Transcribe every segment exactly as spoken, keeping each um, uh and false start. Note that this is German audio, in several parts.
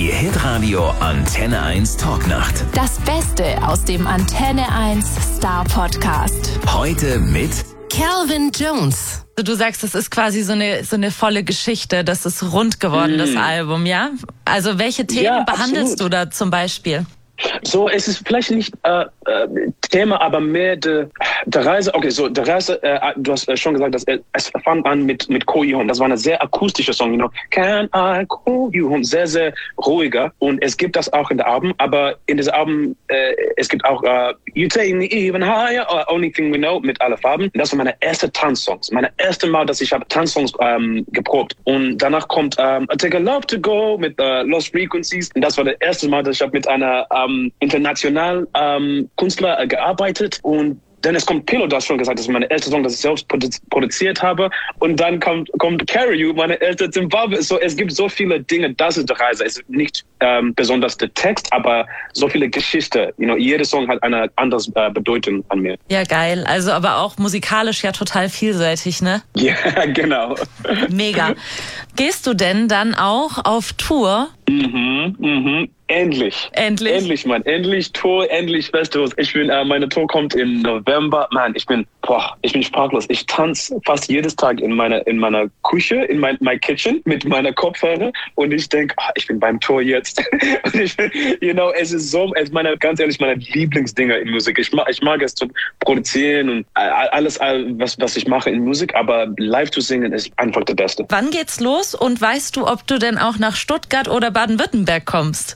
Die Hitradio Antenne eins Talknacht. Das Beste aus dem Antenne eins Star Podcast. Heute mit Calvin Jones. Du sagst, das ist quasi so eine so eine volle Geschichte. Das ist rund geworden, mm. das Album, ja? Also welche Themen ja, behandelst absolut. du da zum Beispiel? So, es ist vielleicht nicht äh, äh, Thema, aber mehr der de Reise. Okay, so der Reise. Äh, du hast äh, schon gesagt, dass es fang an mit mit Call You Home. Das war eine sehr akustische Song, you know. Can I call you home? Sehr sehr ruhiger. Und es gibt das auch in der Album. Aber in diesem Album äh, es gibt auch äh, You Take Me Even Higher or Only Thing We Know mit alle Farben. Das waren meine ersten Tanzsongs. Meine erste Mal, dass ich habe Tanzsongs ähm, geprobt. Und danach kommt ähm, I Take a Love to Go mit äh, Lost Frequencies. Und das war das erste Mal, dass ich habe mit einer ähm, international ähm, Künstler äh, gearbeitet. Und dann es kommt Pillow, du hast schon gesagt, das ist meine erste Song, das ich selbst produziert habe. Und dann kommt, kommt Carry You, meine erste Zimbabwe. So, es gibt so viele Dinge, das ist die Reise. Es ist nicht ähm, besonders der Text, aber so viele Geschichten. You know, jeder Song hat eine andere äh, Bedeutung an mir. Ja, geil. Also aber auch musikalisch ja total vielseitig, ne? Ja, genau. Mega. Gehst du denn dann auch auf Tour? Mhm, mhm. Endlich. Endlich? Endlich, Mann. Endlich Tour, endlich Festivals. Ich bin, äh, meine Tour kommt im November. Mann, ich bin, boah, ich bin sprachlos. Ich tanze fast jedes Tag in meiner, in meiner Küche, in mein, my kitchen mit meiner Kopfhörer und ich denke, oh, ich bin beim Tour jetzt. Und ich, you know, es ist so, es ist meine, ganz ehrlich, meine Lieblingsdinger in Musik. Ich mag, ich mag es zu produzieren und alles, was, was ich mache in Musik, aber live zu singen ist einfach das Beste. Wann geht's los und weißt du, ob du denn auch nach Stuttgart oder Baden-Württemberg kommst?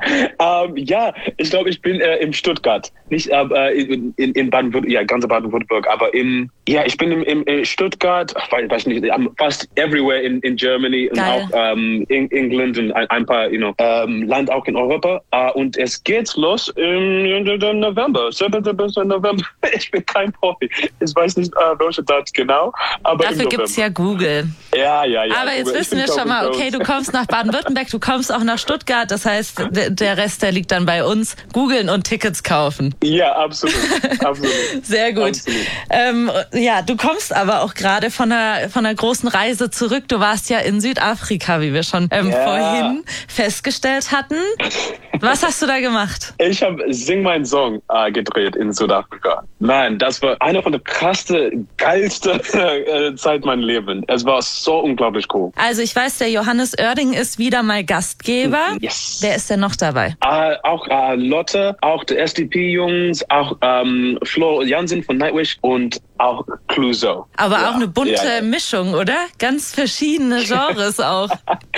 um, ja, ich glaube, ich bin äh, in Stuttgart. Nicht äh, in, in, in Baden-Württemberg, ja, ganz Baden-Württemberg, aber in, ja, ich bin in, in Stuttgart, weiß, weiß nicht, fast everywhere in, in Germany und Geil. auch ähm, in England und ein, ein paar, you know, ähm, Land auch in Europa. Uh, und es geht los im November, siebten November. Ich bin kein Profi. Ich weiß nicht, uh, welche Datum genau, aber dafür gibt's ja Google. Ja, ja, ja. Aber jetzt wissen wir schon mal, okay, du kommst nach Baden-Württemberg, du kommst auch nach Stuttgart, das heißt, der Rest, der liegt dann bei uns. Googeln und Tickets kaufen. Ja, absolut. absolut. Sehr gut. Absolut. Ähm, ja, du kommst aber auch gerade von einer, von einer großen Reise zurück. Du warst ja in Südafrika, wie wir schon ähm, ja. vorhin festgestellt hatten. Was hast du da gemacht? Ich habe Sing Mein Song äh, gedreht in Südafrika. Nein, das war eine von der krassten, geilsten äh, Zeit meines Lebens. Es war so unglaublich cool. Also ich weiß, der Johannes Oerding ist wieder mal Gastgeber. Yes. Wer ist denn noch dabei? Äh, auch äh, Lotte, auch die S D P-Jungs, auch ähm, Flo Jansen von Nightwish und auch Clouseau. Aber ja. auch eine bunte ja, ja. Mischung, oder? Ganz verschiedene Genres auch.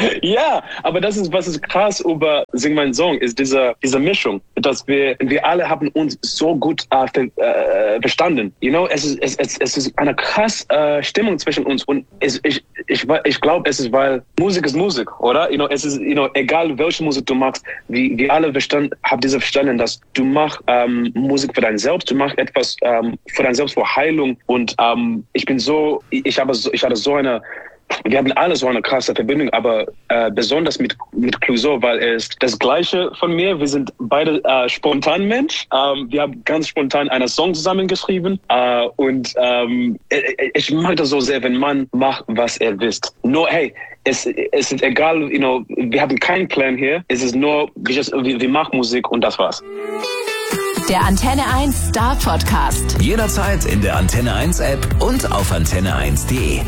Ja, aber das ist, was ist krass über Sing Mein Song, ist diese, diese Mischung, dass wir, wir alle haben uns so gut äh, ver, äh, verstanden. You know, es ist, es, es, es ist eine krasse äh, Stimmung zwischen uns und es, ich, ich, ich glaube, es ist, weil Musik ist Musik, oder? You know, es ist, you know, egal welche Musik du machst, wir, wir alle verstanden, haben diese verstanden, dass du machst ähm, Musik für dein Selbst, du machst etwas ähm, für dein Selbst, für Heilung und ähm, ich bin so, ich habe so, ich hatte so eine Wir haben alle so eine krasse Verbindung, aber äh, besonders mit mit Clouseau, weil er ist das Gleiche von mir. Wir sind beide äh, spontan Mensch. Ähm, wir haben ganz spontan einen Song zusammengeschrieben äh, und ähm, ich mag das so sehr, wenn man macht, was er will. Nur hey, es es ist egal, you know, wir haben keinen Plan hier. Es ist nur, wir, wir machen Musik und das war's. Der Antenne eins Star Podcast. jederzeit in der Antenne eins App und auf antenne eins punkt de.